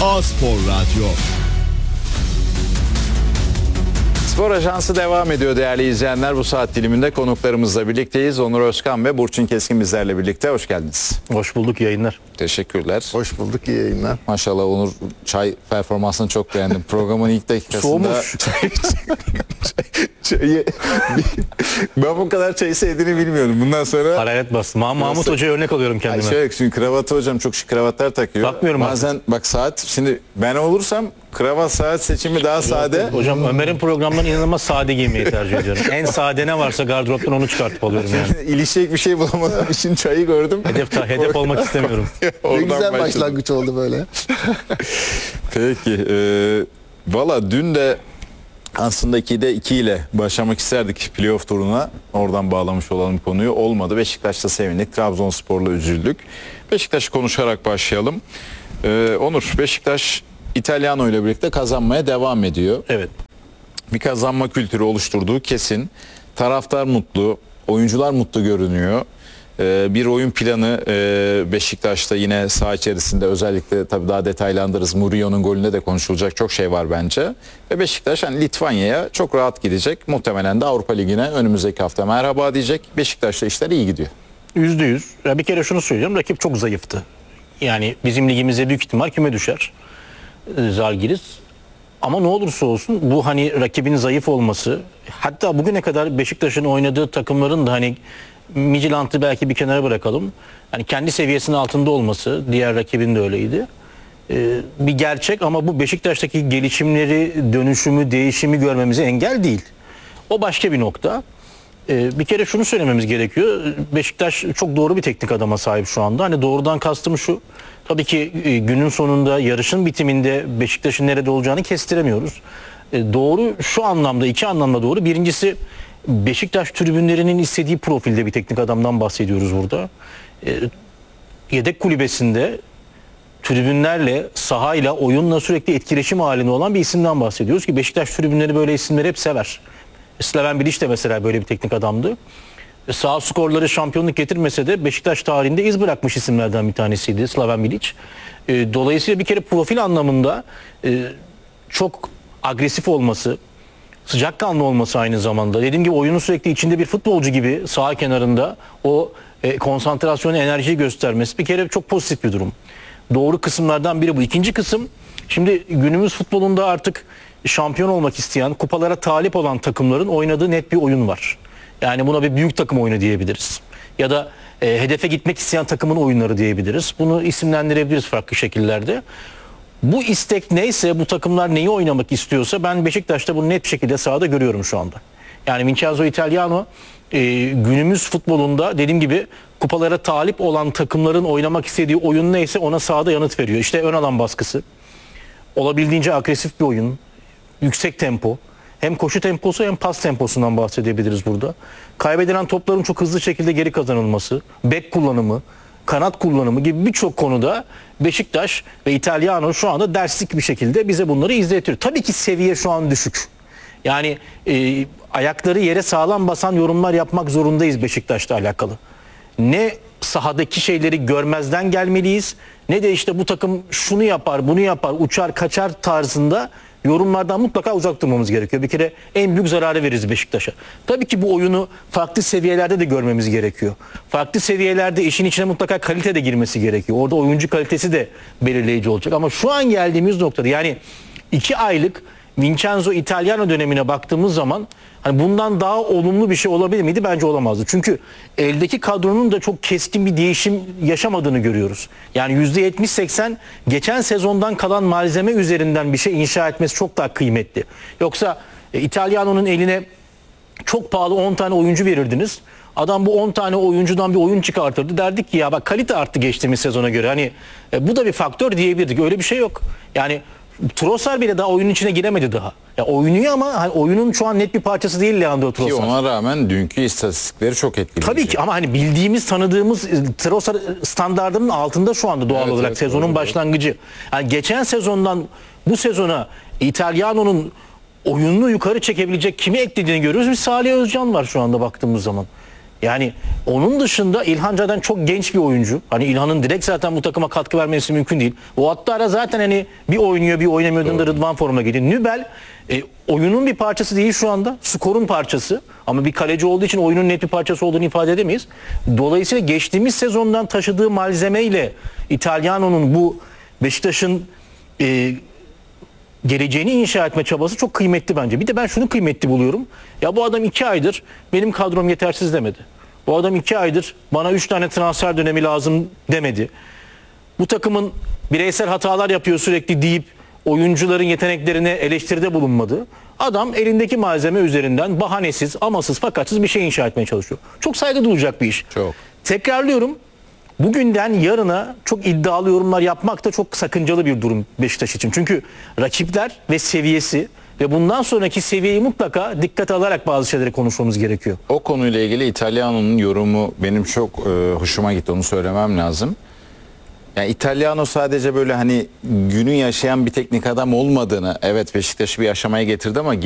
A-Spor Radyo. Spor Ajansı devam ediyor değerli izleyenler. Bu saat diliminde konuklarımızla birlikteyiz. Onur Özkan ve Burçin Keskin bizlerle birlikte. Hoş geldiniz. Hoş bulduk, yayınlar. Teşekkürler. Hoş bulduk, iyi yayınlar. Maşallah Onur, çay performansını çok beğendim. Programın ilk dakikasında Soğumuş. çayı ben bu kadar çayı sevdiğini bilmiyordum. Bundan sonra Hararet bastı. Mahmut Hoca'ya örnek alıyorum kendime. şöyle, çünkü kravatı hocam çok şık kravatlar takıyor. Bakmıyorum bazen bak saat, şimdi ben olursam kravat saat seçimi daha sade. Hocam Ömer'in programından inanılmaz sade giymeyi tercih ediyorum. En sade ne varsa gardıroptan onu çıkartıp alıyorum yani. İlişecek bir şey bulamadığım için çayı gördüm. Hedef olmak istemiyorum. Ne Oradan güzel başladım. başlangıç oldu böyle. Peki. Valla dün de aslında 2'de 2 ile başlamak isterdik playoff turuna. Oradan bağlamış olalım konuyu. Olmadı. Beşiktaş'ta sevindik. Trabzonspor'la üzüldük. Beşiktaş'ı konuşarak başlayalım. Onur, Beşiktaş İtalyano ile birlikte kazanmaya devam ediyor. Evet. Bir kazanma kültürü oluşturduğu kesin. Taraftar mutlu, oyuncular mutlu görünüyor. Bir oyun planı Beşiktaş'ta yine saha içerisinde, özellikle tabii daha detaylandırırız. Mourinho'nun golünde de konuşulacak çok şey var bence. Ve Beşiktaş hani Litvanya'ya çok rahat gidecek. Muhtemelen de Avrupa Ligi'ne önümüzdeki hafta merhaba diyecek. Beşiktaş'ta işler iyi gidiyor. %100. Ya bir kere şunu söyleyeceğim. Rakip çok zayıftı. Yani bizim ligimize büyük ihtimal küme düşer. Zalgiris. Ama ne olursa olsun bu hani rakibin zayıf olması, hatta bugüne kadar Beşiktaş'ın oynadığı takımların da hani Midtjylland'ı belki bir kenara bırakalım. Hani kendi seviyesinin altında olması, diğer rakibin de öyleydi. Bir gerçek ama bu Beşiktaş'taki gelişimleri, dönüşümü, değişimi görmemize engel değil. O başka bir nokta. Bir kere şunu söylememiz gerekiyor. Beşiktaş çok doğru bir teknik adama sahip şu anda. Hani doğrudan kastım şu. Tabii ki günün sonunda, yarışın bitiminde Beşiktaş'ın nerede olacağını kestiremiyoruz. Doğru şu anlamda, iki anlamda doğru. Birincisi, Beşiktaş tribünlerinin istediği profilde bir teknik adamdan bahsediyoruz burada. Yedek kulübesinde tribünlerle, sahayla, oyunla sürekli etkileşim halinde olan bir isimden bahsediyoruz ki Beşiktaş tribünleri böyle isimleri hep sever. Slaven Bilic de mesela böyle bir teknik adamdı. Sağ skorları şampiyonluk getirmese de Beşiktaş tarihinde iz bırakmış isimlerden bir tanesiydi Slaven Bilic. Dolayısıyla bir kere profil anlamında çok agresif olması, sıcakkanlı olması aynı zamanda. Dediğim gibi oyunun sürekli içinde bir futbolcu gibi saha kenarında o konsantrasyonu, enerjiyi göstermesi bir kere çok pozitif bir durum. Doğru kısımlardan biri bu. İkinci kısım, şimdi günümüz futbolunda artık şampiyon olmak isteyen, kupalara talip olan takımların oynadığı net bir oyun var. Yani buna bir büyük takım oyunu diyebiliriz. Ya da hedefe gitmek isteyen takımın oyunları diyebiliriz. Bunu isimlendirebiliriz farklı şekillerde. Bu istek neyse, bu takımlar neyi oynamak istiyorsa ben Beşiktaş'ta bunu net bir şekilde sahada görüyorum şu anda. Yani Vincenzo Italiano günümüz futbolunda dediğim gibi kupalara talip olan takımların oynamak istediği oyun neyse ona sahada yanıt veriyor. İşte ön alan baskısı, olabildiğince agresif bir oyun, yüksek tempo, hem koşu temposu hem pas temposundan bahsedebiliriz burada. Kaybedilen topların çok hızlı şekilde geri kazanılması, bek kullanımı, kanat kullanımı gibi birçok konuda Beşiktaş ve İtalyano şu anda derslik bir şekilde bize bunları izletiyor. Tabii ki seviye şu an düşük. Yani ayakları yere sağlam basan yorumlar yapmak zorundayız Beşiktaş'la alakalı. Ne sahadaki şeyleri görmezden gelmeliyiz, ne de işte bu takım şunu yapar, bunu yapar, uçar, kaçar tarzında yorumlardan mutlaka uzak durmamız gerekiyor. Bir kere en büyük zararı veririz Beşiktaş'a. Tabii ki bu oyunu farklı seviyelerde de görmemiz gerekiyor. Farklı seviyelerde işin içine mutlaka kalite de girmesi gerekiyor. Orada oyuncu kalitesi de belirleyici olacak. Ama şu an geldiğimiz noktada, yani 2 aylık Vincenzo Italiano dönemine baktığımız zaman hani bundan daha olumlu bir şey olabilir miydi? Bence olamazdı. Çünkü eldeki kadronun da çok keskin bir değişim yaşamadığını görüyoruz. Yani %70-80 geçen sezondan kalan malzeme üzerinden bir şey inşa etmesi çok daha kıymetli. Yoksa İtalyano'nun eline çok pahalı 10 tane oyuncu verirdiniz. Adam bu 10 tane oyuncudan bir oyun çıkartırdı. Derdik ki ya bak kalite arttı geçtiğimiz sezona göre. Hani bu da bir faktör diyebilirdik. Öyle bir şey yok. Yani Trossard bile daha oyunun içine giremedi daha. Ya oynuyor ama hani oyunun şu an net bir parçası değil Leandro Trossard. Ki ona rağmen dünkü istatistikleri çok etkili. Tabii ki ama hani bildiğimiz, tanıdığımız Trossard standardının altında şu anda doğal olarak sezonun başlangıcı. Yani geçen sezondan bu sezona İtalyano'nun oyununu yukarı çekebilecek kimi eklediğini görüyoruz. Bir Salih Özcan var şu anda baktığımız zaman. Yani onun dışında İlhan zaten çok genç bir oyuncu. Hani İlhan'ın direkt zaten bu takıma katkı vermesi mümkün değil. O hatta zaten hani bir oynuyor bir oynamıyor da Rıdvan formuna geliyor. Nübel oyunun bir parçası değil şu anda. Skorun parçası. Ama bir kaleci olduğu için oyunun net bir parçası olduğunu ifade edemeyiz. Dolayısıyla geçtiğimiz sezondan taşıdığı malzemeyle İtalyano'nun bu Beşiktaş'ın geleceğini inşa etme çabası çok kıymetli bence. Bir de ben şunu kıymetli buluyorum. Ya bu adam 2 aydır benim kadrom yetersiz demedi. Bu adam 2 aydır bana 3 tane transfer dönemi lazım demedi. Bu takımın bireysel hatalar yapıyor sürekli deyip oyuncuların yeteneklerine eleştiride bulunmadı. Adam elindeki malzeme üzerinden bahanesiz, amasız, fakatsız bir şey inşa etmeye çalışıyor. Çok saygı duyulacak bir iş. Çok. Tekrarlıyorum. Bugünden yarına çok iddialı yorumlar yapmak da çok sakıncalı bir durum Beşiktaş için. Çünkü rakipler ve seviyesi ve bundan sonraki seviyeyi mutlaka dikkate alarak bazı şeyleri konuşmamız gerekiyor. O konuyla ilgili İtalyano'nun yorumu benim çok hoşuma gitti, onu söylemem lazım. Yani İtalyano sadece böyle hani günü yaşayan bir teknik adam olmadığını, evet Beşiktaş'ı bir aşamaya getirdi ama